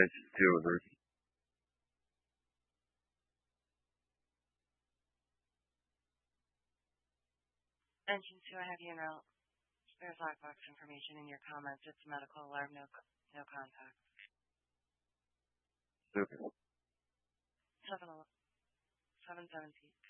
just deal with this. Engine 2, I have you now. There's lockbox information in your comments. It's medical alarm, no contact. Okay. 717.